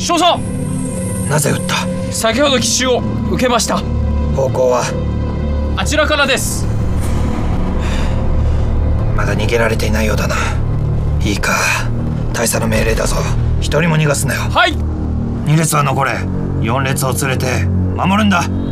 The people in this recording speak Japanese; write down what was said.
少佐、 なぜ撃った？ 先ほど奇襲を受けました。 方向は？ あちらからです。 まだ逃げられていないようだな。いいか、大佐の命令だぞ。一人も逃がすなよ。 はい。 2列は残れ。4列を連れて守るんだ。